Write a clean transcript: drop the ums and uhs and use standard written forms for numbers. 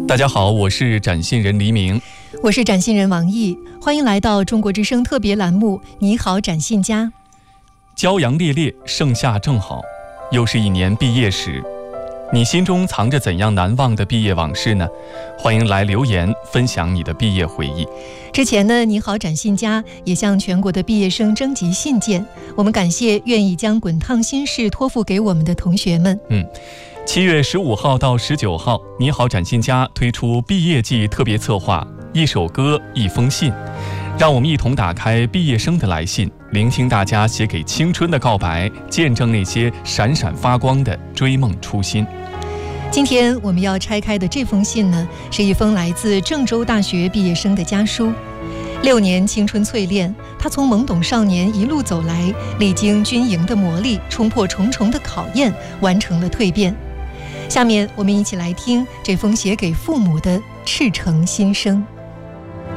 大家好，我是展信人黎明， 我是展信人王毅，欢迎来到中国之声特别栏目《你好，展信家》。 骄阳烈烈，盛夏正好，又是一年毕业时，你心中藏着怎样难忘的毕业往事呢？欢迎来留言分享你的毕业回忆。 之前呢，你好，展信家也向全国的毕业生征集信件，我们感谢愿意将滚烫心事托付给我们的同学们。 7月15号到19号，你好，展信家推出毕业季特别策划，一首歌，一封信，让我们一同打开毕业生的来信，聆听大家写给青春的告白，见证那些闪闪发光的追梦初心。 今天我们要拆开的这封信呢，是一封来自郑州大学毕业生的家书。6年青春淬炼，他从懵懂少年一路走来，历经军营的磨砺，冲破重重的考验，完成了蜕变。下面我们一起来听这封写给父母的赤诚心声。